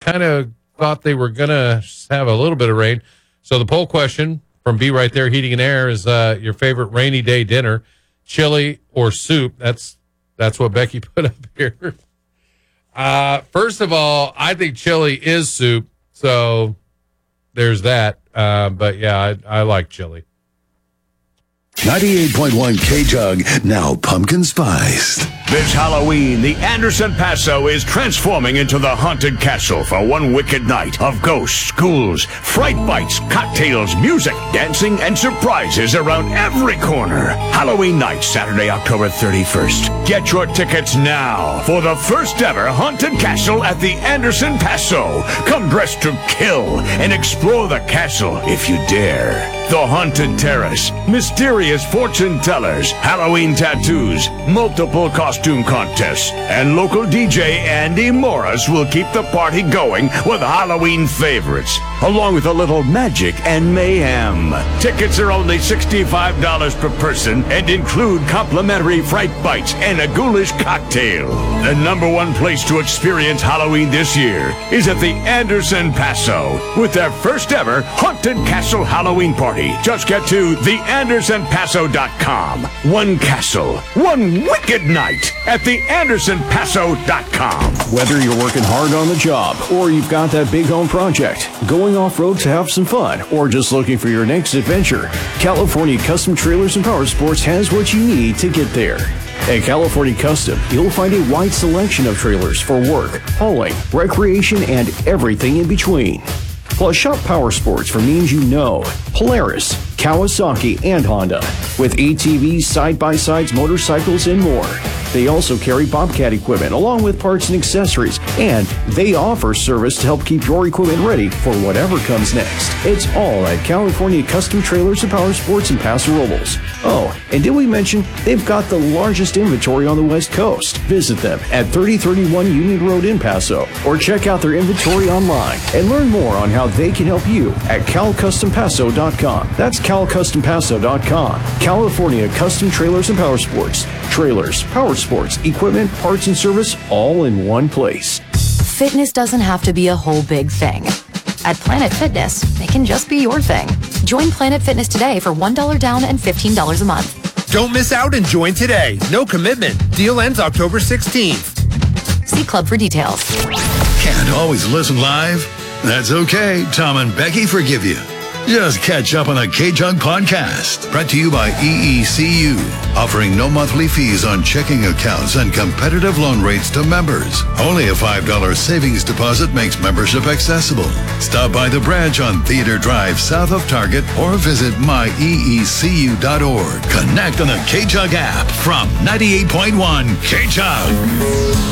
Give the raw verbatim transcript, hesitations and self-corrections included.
kind of thought they were going to have a little bit of rain. So the poll question from Be Right There Heating and Air is uh, your favorite rainy day dinner, chili or soup. That's that's what Becky put up here. Uh, first of all, I think chili is soup, so there's that. Uh, but yeah, I, I like chili. ninety-eight point one K-Jug, now pumpkin spiced. This Halloween, the Anderson Paso is transforming into the haunted castle for one wicked night of ghosts, ghouls, fright bites, cocktails, music, dancing, and surprises around every corner. Halloween night, Saturday, October thirty-first. Get your tickets now for the first ever haunted castle at the Anderson Paso. Come dressed to kill and explore the castle if you dare. The Haunted Terrace, mysterious fortune tellers, Halloween tattoos, multiple costume contests, and local D J Andy Morris will keep the party going with Halloween favorites, along with a little magic and mayhem. Tickets are only sixty-five dollars per person and include complimentary fright bites and a ghoulish cocktail. The number one place to experience Halloween this year is at the Anderson Paso with their first ever Haunted Castle Halloween party. Just get to the anderson paso dot com. One castle, one wicked night at the anderson paso dot com. Whether you're working hard on the job or you've got that big home project, going off-road to have some fun, or just looking for your next adventure, California Custom Trailers and Power Sports has what you need to get there. At California Custom, you'll find a wide selection of trailers for work, hauling, recreation, and everything in between. Plus, shop Power Sports for names you know: Polaris, Kawasaki, and Honda. With A T Vs, side-by-sides, motorcycles, and more. They also carry Bobcat equipment along with parts and accessories, and they offer service to help keep your equipment ready for whatever comes next. It's all at California Custom Trailers and Power Sports in Paso Robles. Oh, and did we mention they've got the largest inventory on the West Coast? Visit them at thirty thirty-one Union Road in Paso, or check out their inventory online and learn more on how they can help you at cal custom paso dot com. That's cal custom paso dot com. California Custom Trailers and Power Sports. Trailers, power sports, equipment, parts, and service all in one place. Fitness doesn't have to be a whole big thing. At Planet Fitness, it can just be your thing. Join Planet Fitness today for one dollar down and fifteen dollars a month. Don't miss out and join today. No commitment. Deal ends October sixteenth. See Club for details. Can't always listen live? That's okay. Tom and Becky forgive you. Just catch up on the K-Jug podcast, brought to you by E E C U, offering no monthly fees on checking accounts and competitive loan rates to members. Only a five dollars savings deposit makes membership accessible. Stop by the branch on Theater Drive south of Target or visit my e e c u dot org. Connect on the K-Jug app from ninety-eight point one K-Jug.